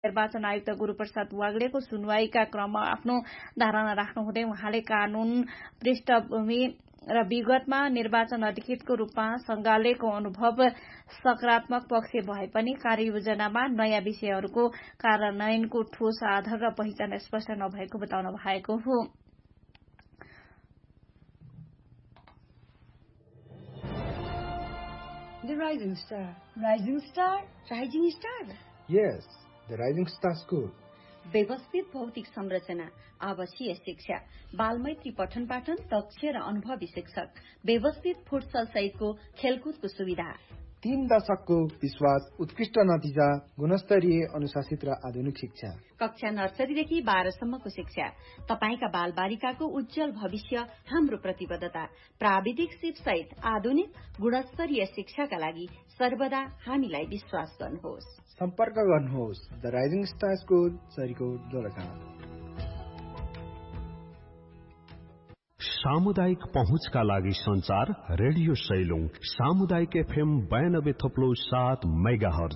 निर्वाचन आयुक्त गुरूप्रसाद वाग्लेको सुनवाईका क्रममा आफ्नो धारणा राख्नुहुँदै उहाँले कानून पृष्ठभूमि र विगतमा निर्वाचन अधिकृतको रूपमा संघालेको अनुभव सकारात्मक पक्ष भए पनि कार्ययोजनामा नयाँ विषयहरूको कार्यान्वयनको ठोस आधार र पहिचान स्पष्ट नभएको बताउनु भएको हो। The Rising Star. Rising Star? Rising Star? Yes, the Rising Star School. व्यवस्थित भौतिक संरचना, आवासीय शिक्षा, बालमैत्री पठन पाठन, दक्ष र अनुभवी शिक्षक, व्यवस्थित फुटसल सहितको खेलकुदको सुविधा, 3 दशकको विश्वास, उत्कृष्ट नतिजा, गुणस्तरीय अनुशासित र आधुनिक शिक्षा, कक्षा नर्सरीदेखि 12 सम्मको शिक्षा, तपाईका बाल बालिकाको उज्जवल भविष्य हाम्रो प्रतिबद्धता, प्राविधिक सिप सहित आधुनिक गुणस्तरीय शिक्षाका लागि सर्वदा हामीलाई विश्वास गर्नुहोस्। सम्पर्क गर्नुहोस् the rising star school, Charikot, Dolakha. सामुदायिक पहुँचका लागि संचार रेडियो सैलुङ सामुदायिक FM 92.7 मेगाहर्ज।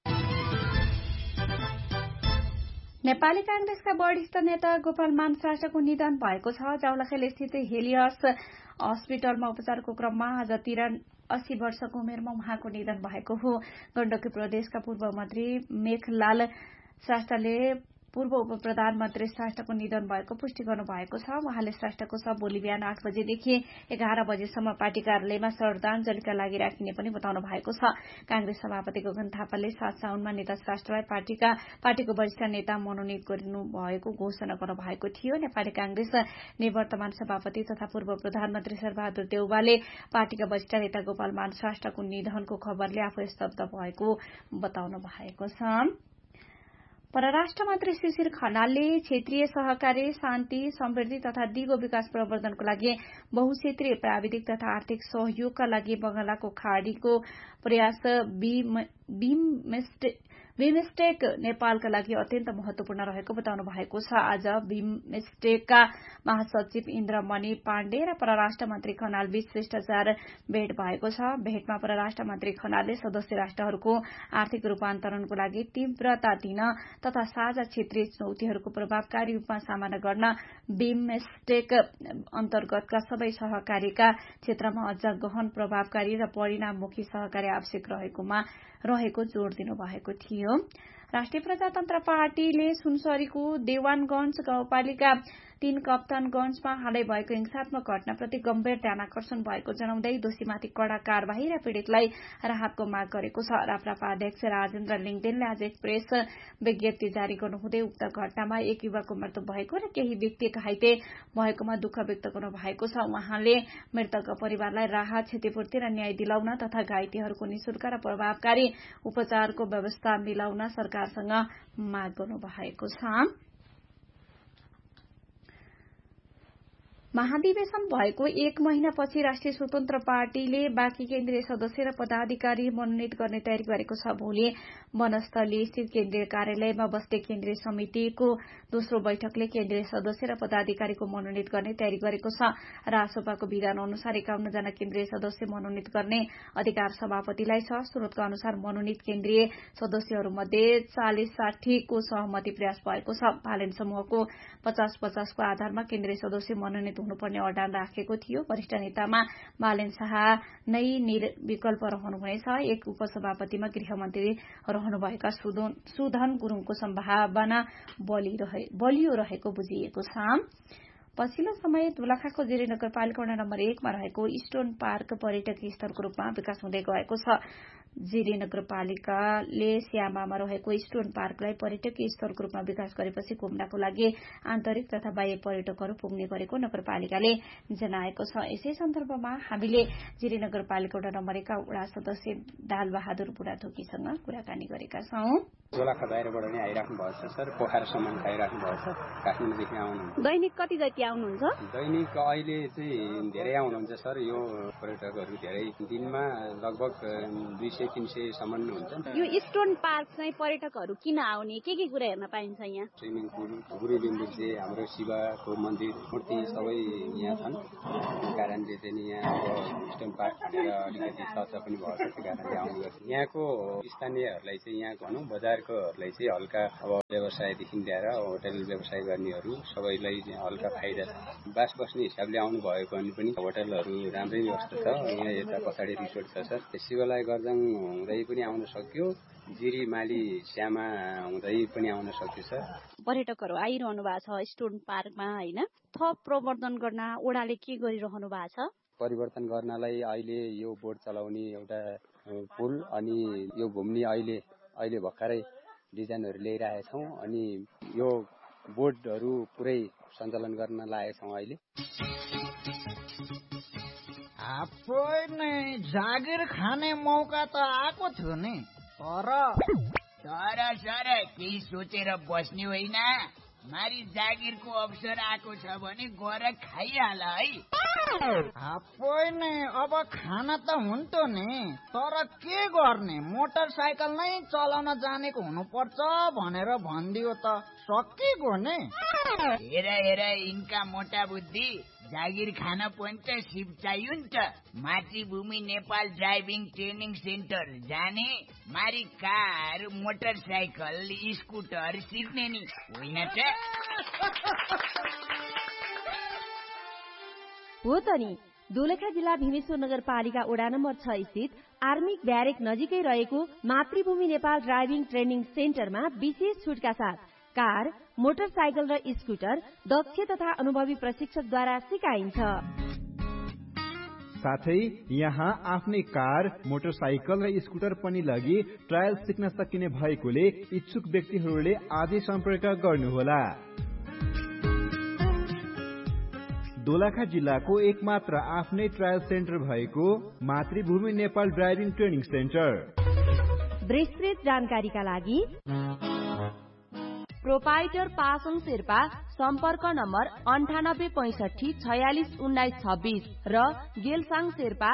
नेपाली कांग्रेसका वरिष्ठ नेता गोपाल मान श्रेष्ठको निधन भएको छ। जावलाखेल स्थित हेलियस अस्पतालमा उपचारको क्रममा आज 83 वर्षको उमेरमा उहाँको निधन भएको हो। गण्डकी प्रदेशका पूर्व मन्त्री मेखलाल श्रेष्ठले पूर्व उप प्रधानमन्त्री श्रेष्ठको निधन भएको पुष्टि गर्नु भएको छ। उहाँले श्रेष्ठको शव भोलि बिहान 8 बजेदेखि 11 बजेसम्म पार्टी कार्यालयमा श्रद्धाञ्जलीका लागि राखिने पनि बताउनु भएको छ। कांग्रेस सभापति गगन थापाले 7 साउनमा नेता श्रेष्ठलाई पार्टीको वरिष्ठ नेता मनोनित गर्नु भएको घोषणा गर्नु भएको थियो। नेपाली कांग्रेस निवर्तमान सभापति तथा पूर्व प्रधानमन्त्री शेरबहादुर देउवाले पार्टीका वरिष्ठ नेता गोपाल मान श्रेष्ठको निधनको खबरले आफू स्तब्ध भएको बताउनु भएको छ। परराष्ट्र मन्त्री शिशिर खनालले क्षेत्रीय सहकारी, शान्ति, समृद्धि तथा दिगो विकास प्रवर्धनको लागि बहुक्षेत्रीय प्राविधिक तथा आर्थिक सहयोगका लागि बंगालाको खाडीको प्रयास बिमस्टेक नेपालका लागि अत्यन्त महत्वपूर्ण रहेको बताउनु भएको छ। आज बिमस्टेकका महासचिव इन्द्रमणि पाण्डे र परराष्ट्र मन्त्री खनाल बीच शिष्टाचार भेट भएको छ। भेटमा परराष्ट्र मन्त्री खनालले सदस्य राष्ट्रहरूको आर्थिक रूपान्तरणको लागि तीव्रता दिन तथा साझा क्षेत्रीय चुनौतीहरूको प्रभावकारी रूपमा सामना गर्न बिमस्टेक अन्तर्गतका सबै सहकारीका क्षेत्रमा अझ गहन प्रभावकारी र परिणाममुखी सहकारी आवश्यक रहेको जोड़ दिनु भएको थियो। राष्ट्रिय प्रजातन्त्र पार्टीले सुनसरीको देवानगंज गाउँपालिका 3 कप्तानगंजमा हालै भएको हिंसात्मक घटनाप्रति गम्भीर ध्यानाकर्षण भएको जनाउँदै दोषीमाथि कड़ा कार्यवाही र पीड़ितलाई राहतको माग गरेको छ। राप्रपा अध्यक्ष राजेन्द्र लिङदेनले आज एक प्रेस विज्ञप्ति जारी गर्नुहुँदै उक्त घटनामा एक युवाको मृत्यु भएको र केही व्यक्ति घाइते भएकोमा दुःख व्यक्त गर्नु भएको छ। उहाँले मृतकका परिवारलाई राहत, क्षतिपूर्ति र न्याय दिलाउन तथा घाइतेहरूको निशुल्क र प्रभावकारी उपचारको व्यवस्था मिलाउन सरकारसँग माग गर्नु भएको छ। महाधिवेशन भएको 1 महिनापछि राष्ट्रिय स्वतन्त्र पार्टीले बाँकी केन्द्रीय सदस्य र पदाधिकारी मनोनित गर्ने तयारी गरेको छ। भोलि वनस्थली स्थित केन्द्रीय कार्यालयमा बस्ने केन्द्रीय समितिको दोस्रो बैठकले केन्द्रीय सदस्य र पदाधिकारीको मनोनित गर्ने तयारी गरेको छ। रासोपाको विधान अनुसार 51 जना केन्द्रीय सदस्य मनोनित गर्ने अधिकार सभापतिलाई छ। स्रोतका अनुसार मनोनित केन्द्रीय सदस्यहरूमध्ये 40-60 को सहमति प्रयास भएको छ। भालेन समूहको 50-50 को आधारमा केन्द्रीय सदस्य मनोनित हुनुपर्ने अडान राखेको थियो। वरिष्ठ नेतामा बालेन शाह नै निर्विकल्प रहनुहुनेछ। एक उपसभापतिमा गृहमन्त्री रहनुभएका सुधन गुरूङको सम्भावना बलियो रहेको बुझिएको छ। पछिल्लो समय दोलखाको जिरी नगरपालिका वडा नम्बर 1 मा रहेको स्टोन पार्क पर्यटकीय स्थलको रूपमा विकास हुँदै गएको छ। जिरी नगरपालिकाले स्यामामा रहेको स्टोन पार्कलाई पर्यटकीय स्थलको रूपमा विकास गरेपछि घुम्नको लागि आन्तरिक तथा बाह्य पर्यटकहरू पुग्ने गरेको नगरपालिकाले जनाएको छ। यसै सन्दर्भमा हामीले जिरी नगरपालिका वडा नम्बर 1 का वडा सदस्य दालबहादुर बुढाथोकीसँग कुराकानी गरेका छौं। दोलखा बाहिरबाट नै आइराख्नु भएको छ सर, पोखरासम्म खाइराख्नु भएको छ। काठमाडौँदेखि आउनुहुन्छ। दैनिक कति जति आउनुहुन्छ? दैनिक अहिले चाहिँ धेरै आउनुहुन्छ सर। यो पर्यटकहरू धेरै दिनमा लगभग 200-300 सम्म हुन्छ। यो स्टोन पार्क चाहिँ पर्यटकहरू किन आउने, के कुरा हेर्न पाइन्छ यहाँ? स्विमिङ पुल, गुरु लिम्बुचे, हाम्रो शिवको मन्दिर, मूर्ति सबै यहाँ छन्। त्यस कारणले चाहिँ यहाँ स्टोन पार्क भनेर अलिकति चर्चा पनि भएको छ। त्यस कारणले आउने गर्छ। यहाँको स्थानीयहरूलाई चाहिँ यहाँ भनौँ बजार भएकोहरूलाई चाहिँ हल्का अब व्यवसायदेखि लिएर होटल व्यवसाय गर्नेहरू सबैलाई हल्का फाइदा छ। बास बस्ने हिसाबले आउनु भएको भने पनि होटलहरू राम्रै व्यवस्था छ। यहाँ यता पछाडि रिसोर्ट छ सर। शिवलाई गर्जङ हुँदै पनि आउन सक्यो, जिरी माली श्यामा हुँदै पनि आउन सक्यो सर। पर्यटकहरू आइरहनु भएको छ स्टोन पार्कमा होइन, थप प्रवर्धन गर्न ओडाले के गरिरहनु भएको छ? परिवर्तन गर्नलाई अहिले यो बोट चलाउने एउटा पुल अनि यो घुम्ने अहिले भर्खरै डिजाइनहरू ल्याइरहेका छौँ अनि यो बोटहरू पुरै सञ्चालन गर्न लागेका छौँ अहिले। जागिर खाने मौका त आएको थियो नि, तर केही सोचेर बस्ने होइन। मारी जागिरको अवसर आएको छ भने गएर खाइहाल है। अब खाना त हुन्थ्यो नि, तर के गर्ने, मोटरसाइकल नै चलाउन जानेको हुनुपर्छ भनेर भनिदियो त सकिएको नि। हेर यिनका मोटा बुद्धि, जागिर खान पनि त सिप चाहियो नि त। मातृभूमि नेपाल ड्राइभिङ ट्रेनिङ सेन्टर जाने, मारी कार, मोटरसाइकल, स्कुटर सिक्ने नि होइन त। हो त नि। दोलखा जिल्ला भीमेश्वर नगरपालिका वडा नम्बर 6 स्थित आर्मी ब्यारेक नजिकै रहेको मातृभूमि नेपाल ड्राइभिङ ट्रेनिङ सेन्टरमा विशेष छुटका साथ कार, मोटरसाइकल र स्कुटर दक्ष तथा अनुभवी प्रशिक्षकद्वारा सिकाइन्छ। साथै यहाँ आफ्नै कार, मोटरसाइकल र स्कुटर पनि लगी ट्रायल सिक्न सकिने भएकोले इच्छुक व्यक्तिहरूले आजै सम्पर्क गर्नुहोला। दोलखा जिल्लाको एकमात्र आफ्नै ट्रायल सेन्टर भएको मातृभूमि नेपाल ड्राइभिङ ट्रेनिङ सेन्टर। विस्तृत जानकारीका लागि प्रोपाइटर पासङ शेर्पा सम्पर्क नम्बर 9865461926 र गेलसाङ शेर्पा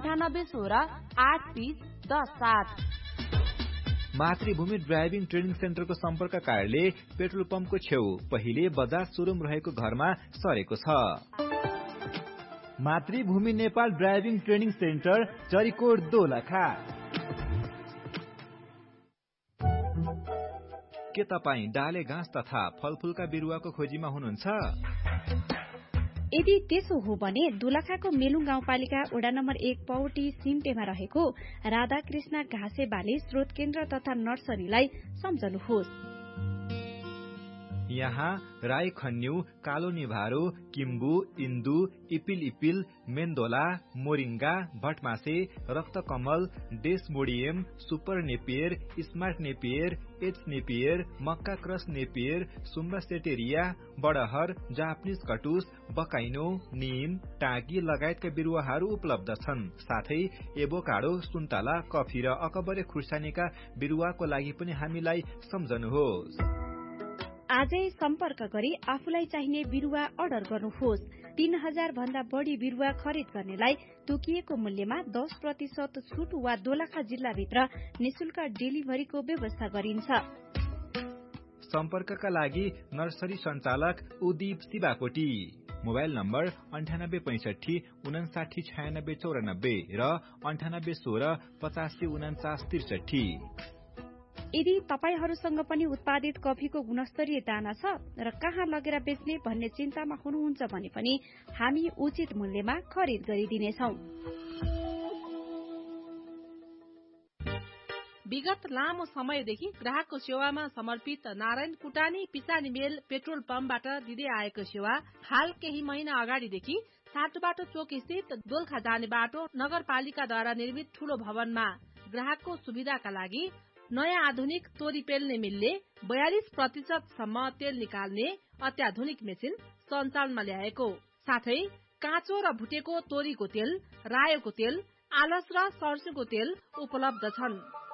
98168307। मातृभूमि ड्राइभिङ ट्रेनिङ सेन्टरको सम्पर्क कार्यालय पेट्रोल पम्पको छेउ पहिले बजाज सोरुम रहेको घरमा सरेको छ। मातृभूमि Nepal driving training centre, Charikot, Dolakha. के तपाईँ डाले घाँस तथा फलफूलका बिरुवाको खोजीमा हुनुहुन्छ? यदि त्यसो हो भने दोलखाको मेलुङ गाउँपालिका वडा नम्बर 1 पौटी सिम्टेमा रहेको राधाकृष्ण घाँसे बाली स्रोत केन्द्र तथा नर्सरीलाई सम्झनुहोस्। यहाँ राई खन्यु, कालो निभारो, किम्बु, इन्दु, इपिल, मेन्दोला, moringa, भटमासे, रक्तकमल, डेसमोडियम, super Napier, smart Napier, H Napier, मक्का क्रस नेपियर, सुम्बा सेटेरिया, बडहर, जापानिज कटुस, बकाइनो, नीम, टाँकी लगायतका बिरुवाहरू उपलब्ध छन्। साथै एभोकाडो, सुन्तला, कफी र अकबरे खुर्सानीका बिरुवाको लागि पनि हामीलाई सम्झनुहोस्। आजै सम्पर्क गरी आफूलाई चाहिने बिरुवा अर्डर गर्नुहोस्। 3000 भन्दा बढी बिरुवा खरिद गर्नेलाई तोकिएको मूल्यमा 10% छुट वा दोलखा जिल्लाभित्र निशुल्क डेलिभरीको व्यवस्था गरिन्छ। सम्पर्कका लागि नर्सरी सञ्चालक उदीप शिवाकोटी, मोबाइल नम्बर 9865599694 र 9816854963। यदि तपाईहरूसँग पनि उत्पादित कफीको गुणस्तरीय दाना छ र कहाँ लगेर बेच्ने भन्ने चिन्तामा हुनुहुन्छ भने पनि हामी उचित मूल्यमा खरिद गरिदिनेछौँ। विगत लामो समयदेखि ग्राहकको सेवामा समर्पित नारायण कुटानी पिसानी मेल पेट्रोल पम्पबाट दिँदै आएको सेवा हाल केही महिना अगाडिदेखि साटोबाटो चोक स्थित दोलखा जाने बाटो नगरपालिकाद्वारा निर्मित ठूलो भवनमा ग्राहकको सुविधाका लागि नयाँ आधुनिक तोरी पेल्ने मिलले 42% सम्म तेल निकाल्ने अत्याधुनिक मेसिन सञ्चालनमा ल्याएको, साथै काँचो र भुटेको तोरीको तेल, रायोको तेल, आलस र सर्स्युको तेल उपलब्ध छन्।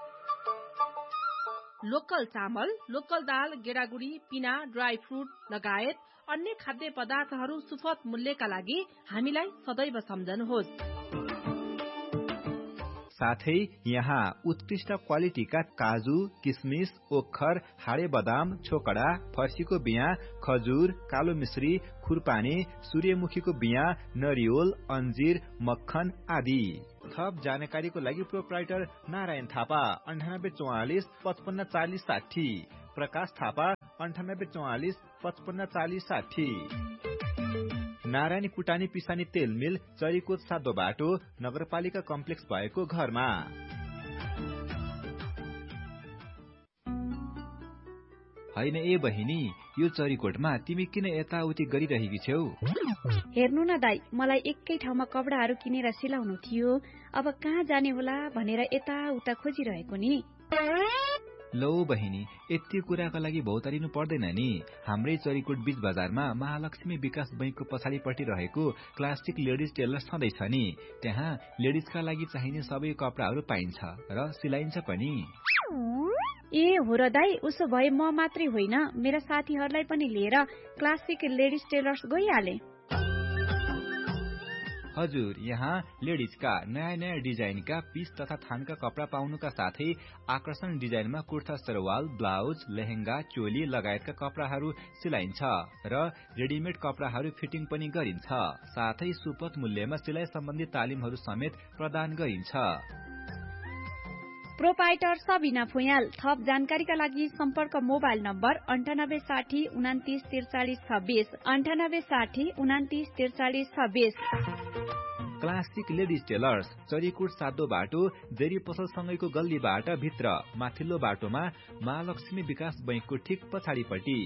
लोकल चामल, लोकल दाल, गेडागुडी, पिना, ड्राई फ्रुट लगायत अन्य खाद्य पदार्थहरू सुपथ मूल्यका लागि हामीलाई सदैव सम्झनुहोस्। साथै यहाँ उत्कृष्ट क्वालिटीका काजु, किसमिस, ओखर, हाडे बदाम, छोकडा, फर्सीको बिया, खजुर, कालो मिश्री, खुरपानी, सूर्यमुखीको बिया, नरिवल, अंजीर, मक्खन आदि। थप जानकारीको लागि प्रोप्राइटर नारायण थापा 9844 55 40 60, प्रकाश थापा 9844 55 40 60। नारायणी कुटानी पिसानी तेल मिल, चरीकोट सादो बाटो, नगरपालिका कम्प्लेक्स भएको घरमा। हैन ए बहिनी, यो चरीकोटमा तिमी किन यताउति गरिरहेकी छौ? हेर्नु न दाई, मलाई एकै ठाउँमा कपडाहरू किनेर सिलाउनु थियो। अब कहाँ जाने होला भनेर यताउता खोजिरहेको नि। लौ बहिनी, यति कुराका लागि भौतारिनु पर्दैन नि। हाम्रै चरीकोट बीच बजारमा महालक्ष्मी विकास बैंकको पछाडिपट्टि रहेको क्लासिक लेडिज टेलर छँदैछ नि। त्यहाँ लेडिजका लागि चाहिने सबै कपडाहरू पाइन्छ र सिलाइन्छ पनि। ए हो र दाई, उसो भए म मात्रै होइन, मेरा साथीहरूलाई पनि लिएर क्लासिक लेडिज टेलर्स गइहाले। हजुर, यहाँ लेडिजका नयाँ नयाँ डिजाइनका पीस तथा थानका कपडा पाउनुका साथै आकर्षण डिजाइनमा कुर्ता सरवाल, ब्लाउज, लेहेंगा, चोली लगायतका कपडाहरू सिलाइन्छ र रेडिमेड कपडाहरू फिटिङ पनि गरिन्छ। साथै सुपथ मूल्यमा सिलाइ सम्बन्धी तालिमहरू समेत प्रदान गरिन्छ। प्रोपाइटर सबिना फुयाल। थप जानकारीका लागि सम्पर्क mobile number 9860 29 43 26 9860 29 43 26। Classic ladies tailors, Charikot सादो बाटो, जेरी पसलसँगैको गल्लीबाट भित्र माथिल्लो बाटोमा महालक्ष्मी विकास बैंकको ठिक पछाडिपट्टि।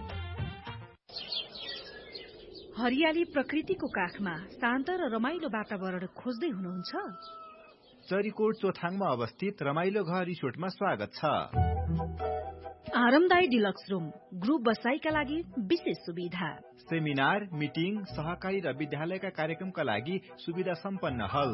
हरियाली प्रकृतिको काखमा शान्त र रमाइलो वातावरण खोज्दै हुनुहुन्छ? चरीकोट चोथाङमा अवस्थित रमाइलो घर रिसोर्टमा स्वागत छ। आरामदायी डिलक्स रूम, ग्रुप बसाइका लागि विशेष सुविधा, सेमिनार, मिटिङ, सहकारी र विद्यालयका कार्यक्रमका लागि सुविधा सम्पन्न हल,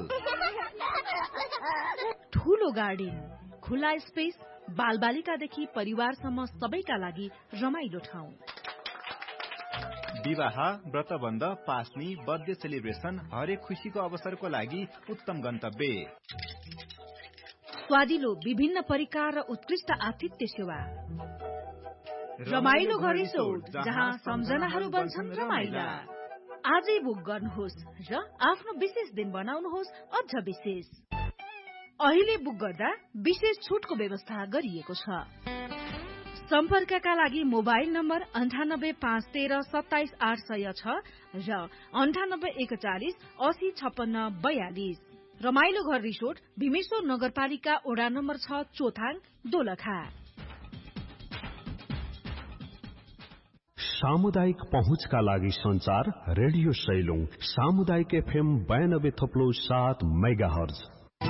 ठूलो गार्डन, खुला स्पेस, बालबालिकादेखि परिवारसम्म सबैका लागि रमाइलो ठाउँ। विवाह, व्रतबन्ध, पास्नी, बर्थडे सेलिब्रेसन, हरेक खुशीको अवसरको लागि उत्तम गन्तव्य। स्वादिलो विभिन्न परिकार र उत्कृष्ट आतिथ्य सेवा। रमाइलो घर रिसोर्ट, जहाँ सम्झनाहरू बन्छन् रमाइला। आजै बुक गर्नुहोस् र आफ्नो विशेष दिन बनाउनुहोस् अझ विशेष। अहिले बुक गर्दा विशेष छुटको व्यवस्था गरिएको छ। सम्पर्कका लागि मोबाइल नम्बर 98 513 27 806 र 98 41 80 56 42। रमाइलो घर रिसोर्ट, भीमेश्वर नगरपालिका वडा नम्बर 6, चोथाङ, दोलखा। सामुदायिक पहुँचका लागि संचार रेडियो सैलुङ, सामुदायिक FM 92.7 मेगाहर्ज।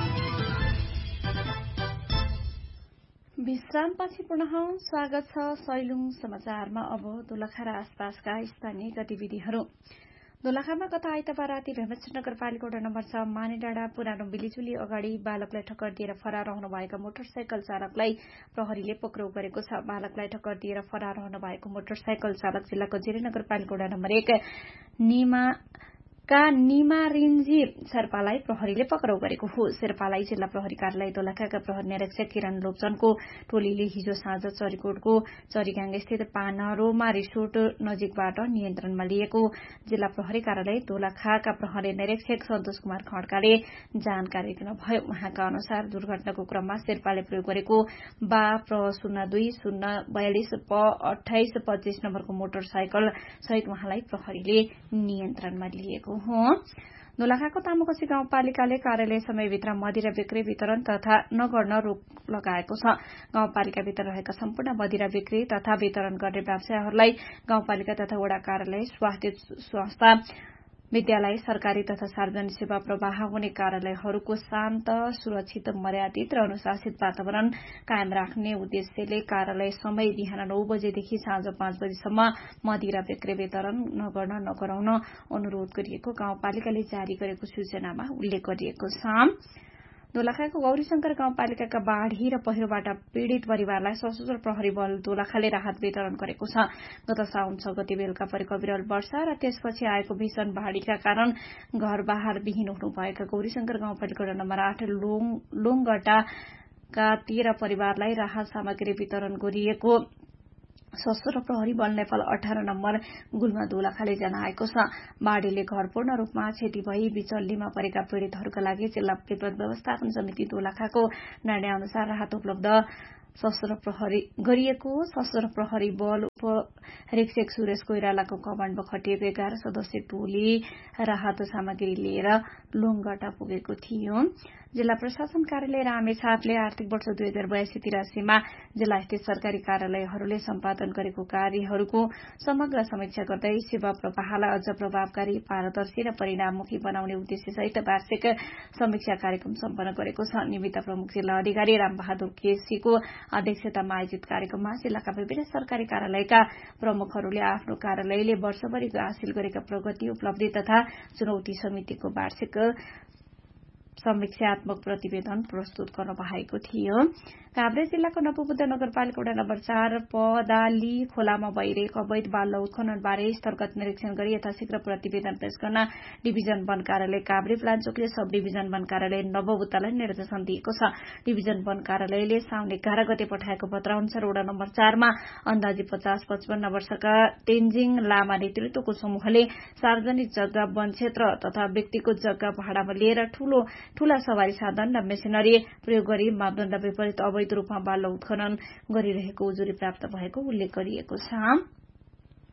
विश्रामपछि पुनः स्वागत छ सैलुङ समाचारमा। अब दोलखा र आसपासका स्थानीय गतिविधिहरू। दोलखामा गत आइतबार राति भीमेश्वर नगरपालिका वडा नम्बर 6 मानेडाँडा पुरानो बिलिचुली अगाडि बालकलाई ठक्कर दिएर फरार रहनुभएका मोटरसाइकल चालकलाई प्रहरीले पक्राउ गरेको छ। बालकलाई ठक्कर दिएर फरार रहनुभएको मोटरसाइकल चालक जिल्लाको जिरी नगरपालिका वडा नम्बर 1 निमारिन्जी शेर्पालाई प्रहरीले पक्राउ गरेको हो। शेर्पालाई जिल्ला प्रहरी कार्यालय दोलखाका प्रहरी निरीक्षक किरण लोप्चनको टोलीले हिजो साँझ चरीकोटको चरीगाङ स्थित पानरोमा रिसोर्ट नजिकबाट नियन्त्रणमा लिएको जिल्ला प्रहरी कार्यालय दोलखाका प्रहरी निरीक्षक सन्तोष कुमार खड्काले जानकारी दिनुभयो। उहाँका अनुसार दुर्घटनाको क्रममा शेर्पाले प्रयोग गरेको प्र 02 042 प 28 25 नम्बरको मोटरसाइकल सहित उहाँलाई प्रहरीले नियन्त्रणमा लिएको। दोलखाको तामुकोसी गाउँपालिकाले कार्यालय समयभित्र मदिरा बिक्री वितरण तथा नगर्न रोक लगाएको छ। गाउँपालिकाभित्र रहेका सम्पूर्ण मदिरा बिक्री तथा वितरण गर्ने व्यवसायहरूलाई गाउँपालिका तथा वडा कार्यालय, स्वास्थ्य संस्था, विद्यालय, सरकारी तथा सार्वजनिक सेवा प्रवाह हुने कार्यालयहरूको शान्त, सुरक्षित, मर्यादित र अनुशासित वातावरण कायम राख्ने उद्देश्यले कार्यालय समय बिहान 9 बजेदेखि साँझ 5 बजेसम्म मदिरा बिक्री वितरण नगराउन अनुरोध गरिएको गाउँपालिकाले जारी गरेको सूचनामा उल्लेख गरिएको छ। दोलखाको गौरीशंकर गाउँपालिकाका बाढ़ी र पहिरोबाट पीड़ित परिवारलाई सशस्त्र प्रहरी बल दोलखाले राहत वितरण गरेको छ। गत साउन 6 गते बेलुका परेको विरल वर्षा र त्यसपछि आएको भीषण बाढ़ीका कारण घर बाहर विहीन हुनुभएका गौरीशंकर गाउँपालिका वडा नम्बर 8 लोङगटाका 13 परिवारलाई राहत सामग्री वितरण गरिएको सशस्त्र प्रहरी बल नेपाल 18 नम्बर गुल्मा दोलखाले जनाएको छ। बाढ़ीले घर पूर्ण रूपमा क्षति भई बिचल्लीमा परेका पीड़ितहरूका लागि जिल्ला विपद व्यवस्थापन समिति दोलखाको निर्णय अनुसार राहत उपलब्ध गरिएको सशस्त्र प्रहरी बल उपरीक्षक सुरेश कोइरालाको कमाण्डमा खटिएको 11 सदस्यीय टोली राहत सामग्री लिएर लोङगटा पुगेको थियो। जिल्ला प्रशासन कार्यालय रामेछापले आर्थिक वर्ष 2082-83 मा जिल्ला स्थित सरकारी कार्यालयहरूले सम्पादन गरेको कार्यहरूको समग्र समीक्षा गर्दै सेवा प्रवाहलाई अझ प्रभावकारी, पारदर्शी र परिणाममुखी बनाउने उद्देश्यसहित वार्षिक समीक्षा कार्यक्रम सम्पन्न गरेको छ। निमित्त प्रमुख जिल्ला अधिकारी रामबहादुर केसीको अध्यक्षतामा आयोजित कार्यक्रममा जिल्लाका विभिन्न सरकारी कार्यालयका प्रमुखहरूले आफ्नो कार्यालयले वर्षभरि हासिल गरेका प्रगति, उपलब्धि तथा चुनौती समितिको वार्षिक समीक्षात्मक प्रतिवेदन प्रस्तुत गर्नु भएको थियो। काभ्रे जिल्लाको नवबुद्ध नगरपालिका वडा नम्बर 4 पदाली खोलामा भइरहेको अवैध बालु उत्खननबारे स्थलगत निरीक्षण गरी यथाशीघ्र प्रतिवेदन पेश गर्न डिभिजन वन कार्यालय काभ्रे प्लान्चोकले सब डिभिजन वन कार्यालय नवबुद्धलाई निर्देशन दिएको छ। डिभिजन वन कार्यालयले साउन 11 गते पठाएको पत्र अनुसार वडा नम्बर 4 मा अन्दाजी 50-55 वर्षका तेन्जिङ लामा नेतृत्वको समूहले सार्वजनिक जग्गा, वन क्षेत्र तथा व्यक्तिगत जग्गा भाडामा लिएर ठूला सवारी साधन र मेसिनरी प्रयोग गरी मापदण्ड विपरीत अवैध रूपमा बालु उत्खनन गरिरहेको उजुरी प्राप्त भएको उल्लेख गरिएको छ।